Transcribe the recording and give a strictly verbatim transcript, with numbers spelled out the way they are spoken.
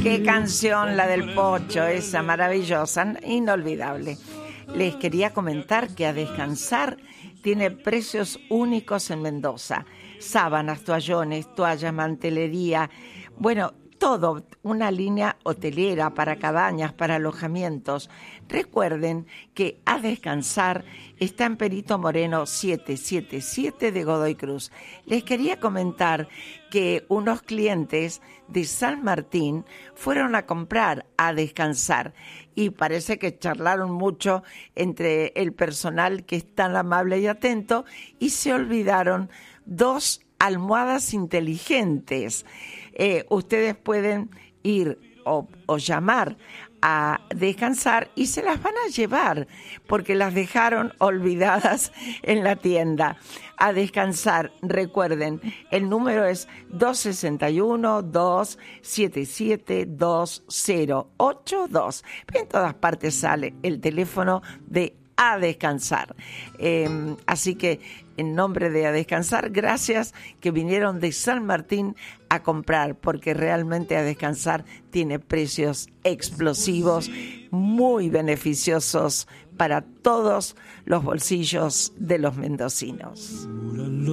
Qué canción la del Pocho, esa maravillosa, inolvidable. Les quería comentar que A Descansar tiene precios únicos en Mendoza. Sábanas, toallones, toallas, mantelería, bueno, todo, una línea hotelera para cabañas, para alojamientos. Recuerden que A Descansar está en Perito Moreno setecientos setenta y siete de Godoy Cruz. Les quería comentar que unos clientes de San Martín fueron a comprar A Descansar y parece que charlaron mucho entre el personal que es tan amable y atento y se olvidaron dos almohadas inteligentes. Eh, ustedes pueden ir o, o llamar a Descansar y se las van a llevar porque las dejaron olvidadas en la tienda. A Descansar, recuerden, el número es dos seis uno, dos siete siete, dos cero ocho dos. En todas partes sale el teléfono de A Descansar. Eh, así que en nombre de A Descansar, gracias que vinieron de San Martín a comprar, porque realmente A Descansar tiene precios explosivos, muy beneficiosos para todos los bolsillos de los mendocinos.